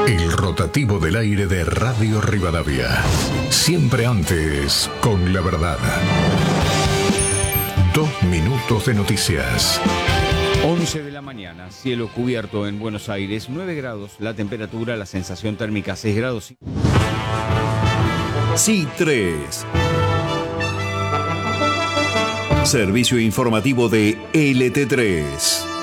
El rotativo del aire de Radio Rivadavia. Siempre antes, con la verdad. 2 minutos de noticias. 11 de la mañana, cielo cubierto en Buenos Aires, 9 grados, la temperatura, la sensación térmica 6 grados. Sí3. Servicio informativo de LT3.